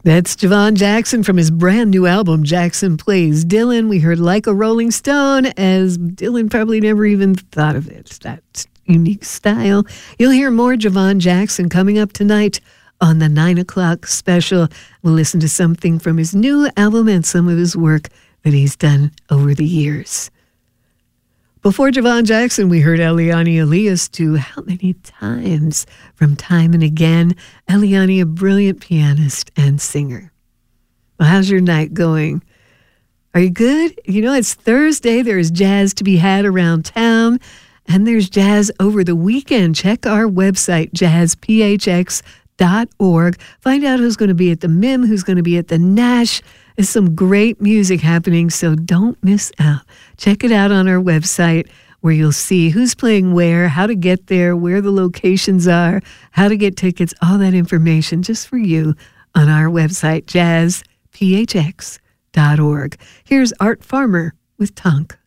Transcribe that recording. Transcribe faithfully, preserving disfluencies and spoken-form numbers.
That's Javon Jackson from his brand new album, Jackson Plays Dylan. We heard Like a Rolling Stone, as Dylan probably never even thought of it. That unique style. You'll hear more Javon Jackson coming up tonight on the nine o'clock special. We'll listen to something from his new album and some of his work that he's done over the years. Before Javon Jackson, we heard Eliane Elias do How Many Times from Time and Again. Eliane, a brilliant pianist and singer. Well, how's your night going? Are you good? You know, it's Thursday. There's jazz to be had around town, and there's jazz over the weekend. Check our website, jazz p h x dot org. Find out who's going to be at the M I M, who's going to be at the Nash. There's some great music happening, so don't miss out. Check it out on our website, where you'll see who's playing where, how to get there, where the locations are, how to get tickets, all that information just for you on our website, jazz p h x dot org. Here's Art Farmer with Tonk.